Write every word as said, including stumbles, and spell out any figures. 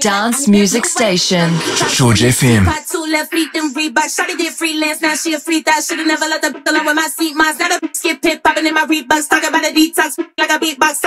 dance music station. George F M. Two left feet, then Reebok. Shawty did freelance, now she a free thot. Should've never let the alone with my seat. Mine's got a skip pit popping in my Reeboks. Talking about a detox like a beatbox.